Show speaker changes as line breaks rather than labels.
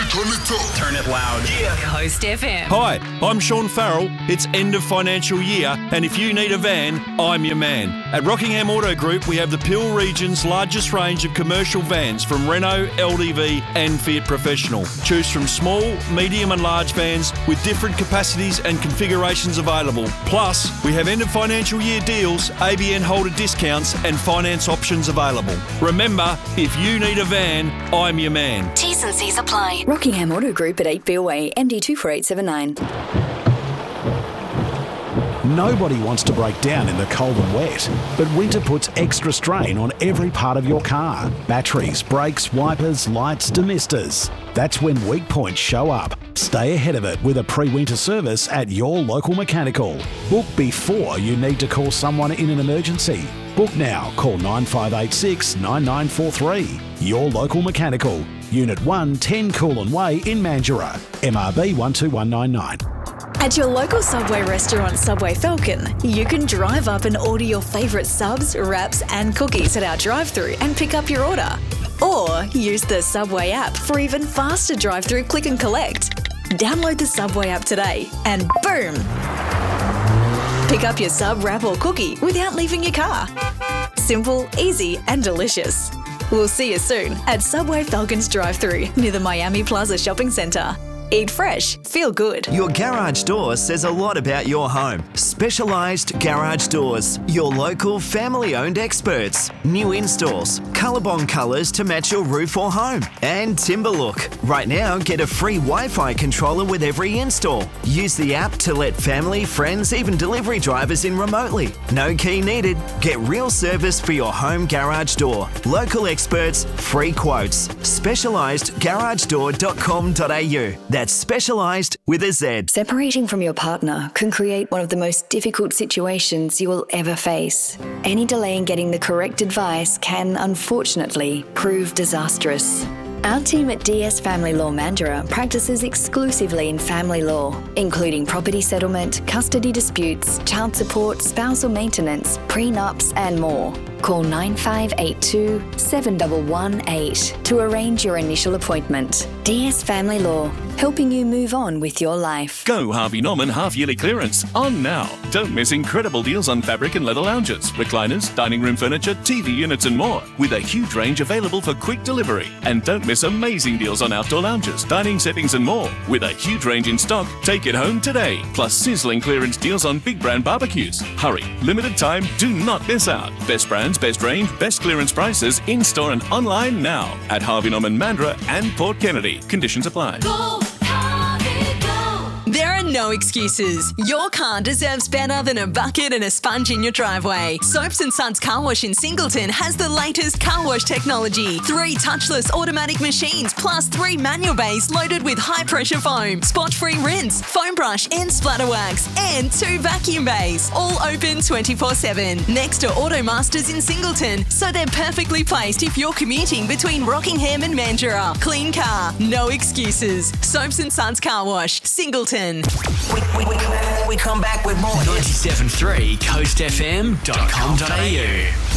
Turn it up.
Turn it loud. Yeah.
Coast FM.
Hi, I'm Sean Farrell. It's end of financial year, and if you need a van, I'm your man. At Rockingham Auto Group, we have the Peel region's largest range of commercial vans from Renault, LDV and Fiat Professional. Choose from small, medium and large vans with different capacities and configurations available. Plus, we have end of financial year deals, ABN holder discounts and finance options available. Remember, if you need a van, I'm your man.
T's and C's apply. Rockingham Auto Group at 8 Beale Way, MD 24879.
Nobody wants to break down in the cold and wet, but winter puts extra strain on every part of your car. Batteries, brakes, wipers, lights, demisters. That's when weak points show up. Stay ahead of it with a pre-winter service at your local mechanical. Book before you need to call someone in an emergency. Book now. Call 9586 9943. Your local mechanical. Unit 1, 10 Coolin Way in Mandurah. MRB 12199.
At your local Subway restaurant, Subway Falcon, you can drive up and order your favourite subs, wraps and cookies at our drive-thru and pick up your order. Or use the Subway app for even faster drive-thru click and collect. Download the Subway app today and boom! Pick up your sub, wrap or cookie without leaving your car. Simple, easy and delicious. We'll see you soon at Subway Falcon's drive-thru near the Miami Plaza Shopping Centre. Eat fresh, feel good.
Your garage door says a lot about your home. Specialised Garage Doors. Your local family-owned experts. New installs. Colorbond colours to match your roof or home. And Timberlook. Right now, get a free Wi-Fi controller with every install. Use the app to let family, friends, even delivery drivers in remotely. No key needed. Get real service for your home garage door. Local experts, free quotes. SpecialisedGarageDoor.com.au. That's specialised with a Z.
Separating from your partner can create one of the most difficult situations you will ever face. Any delay in getting the correct advice can, unfortunately, prove disastrous. Our team at DS Family Law Mandurah practices exclusively in family law, including property settlement, custody disputes, child support, spousal maintenance, prenups and more. Call 9582 7118 to arrange your initial appointment. DS Family Law, helping you move on with your life.
Go Harvey Norman half-yearly clearance on now. Don't miss incredible deals on fabric and leather lounges, recliners, dining room furniture, TV units and more, with a huge range available for quick delivery. And don't miss amazing deals on outdoor lounges, dining settings and more, with a huge range in stock. Take it home today. Plus sizzling clearance deals on big brand barbecues. Hurry, limited time, do not miss out. Best brands, best range, best clearance prices in-store and online now at Harvey Norman Mandurah and Port Kennedy. Conditions apply.
Go, Harvey, go. There are no excuses. Your car deserves better than a bucket and a sponge in your driveway. Soaps & Suds Car Wash in Singleton has the latest car wash technology. 3 touchless automatic machines plus 3 manual bays loaded with high-pressure foam, spot-free rinse, foam brush and splatter wax, and 2 vacuum bays. All open 24/7. Next to Automasters in Singleton, so they're perfectly placed if you're commuting between Rockingham and Mandurah. Clean car, no excuses. Soaps & Suds Car Wash, Singleton.
We come back with more.
97.3 coastfm.com.au